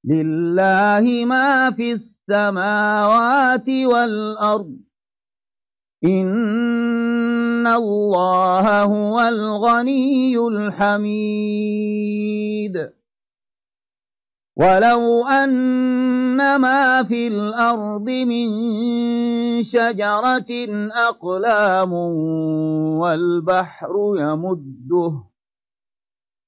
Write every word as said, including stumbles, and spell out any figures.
لله ما في السماوات والأرض إن الله هو الغني الحميد ولو أن ما في الأرض من شجرة أقلام والبحر يمده